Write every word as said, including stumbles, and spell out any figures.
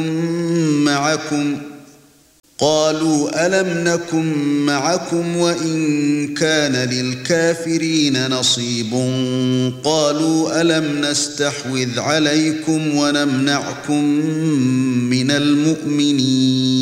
معكم قالوا ألم نكن معكم وإن كان للكافرين نصيب قالوا ألم نستحوذ عليكم ونمنعكم من المؤمنين